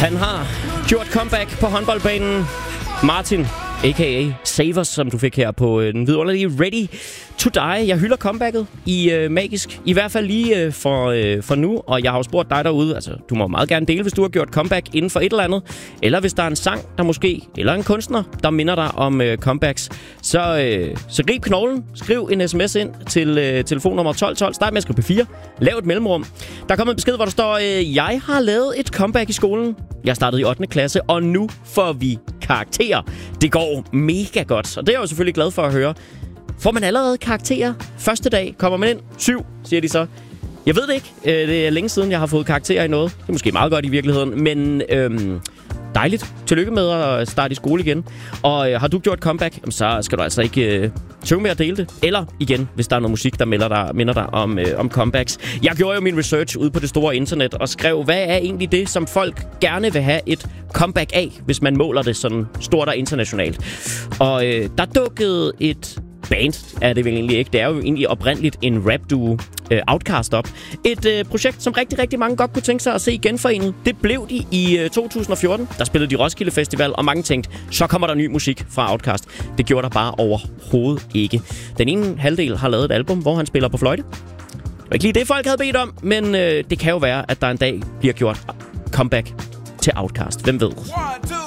Han har gjort comeback på håndboldbanen. Martin, a.k.a. Savers, som du fik her på den vidunderlige Ready to Die. Jeg hylder comebacket i Magisk. I hvert fald lige for nu. Og jeg har jo spurgt dig derude. Altså, du må meget gerne dele, hvis du har gjort comeback inden for et eller andet. Eller hvis der er en sang, der måske... Eller en kunstner, der minder dig om comebacks. Så grib knoglen. Skriv en sms ind til telefonnummer 1212. Start med at skrive P4. Lav et mellemrum. Der er kommet en besked, hvor der står... Jeg har lavet et comeback i skolen. Jeg startede i 8. klasse, og nu får vi karakterer. Det går mega godt, og det er jeg jo selvfølgelig glad for at høre. Får man allerede karakterer første dag? Kommer man ind? 7, siger de så. Jeg ved det ikke. Det er længe siden, jeg har fået karakterer i noget. Det er måske meget godt i virkeligheden, men dejligt. Tillykke med at starte i skole igen. Og har du gjort comeback, så skal du altså ikke tøve med at dele det. Eller igen, hvis der er noget musik, der minder dig om comebacks. Jeg gjorde jo min research ude på det store internet og skrev, hvad er egentlig det, som folk gerne vil have et comeback af, hvis man måler det sådan stort og internationalt. Og der dukkede et band, er det vel egentlig ikke. Det er jo egentlig oprindeligt en rap-duo, Outkast op. Et projekt, som rigtig, rigtig mange godt kunne tænke sig at se genforenet. Det blev de i 2014. Der spillede de Roskilde Festival, og mange tænkte, så kommer der ny musik fra Outkast. Det gjorde der bare overhovedet ikke. Den ene halvdel har lavet et album, hvor han spiller på fløjte. Det var ikke lige det, folk havde bedt om, men det kan jo være, at der en dag bliver gjort comeback til Outkast. Hvem ved?